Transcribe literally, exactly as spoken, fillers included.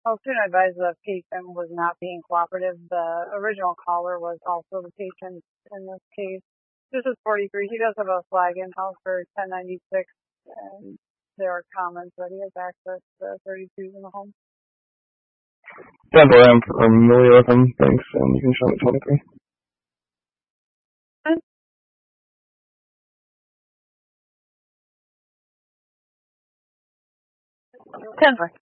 Well, student advised the patient was not being cooperative. The original caller was also the patient in this case. This is forty-three. He does have a flag in house for ten ninety-six, and there are comments that he has access to thirty-twos in the home. Denver, I'm familiar with him. Thanks, and you can show me twenty-three. Denver.